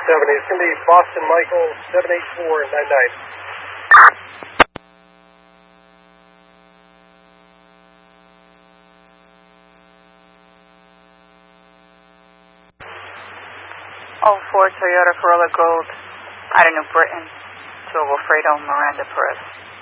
It's going to be Boston Michael 78499. Oh, 4 Toyota Corolla Gold out of New Britain to Wilfredo Miranda Perez.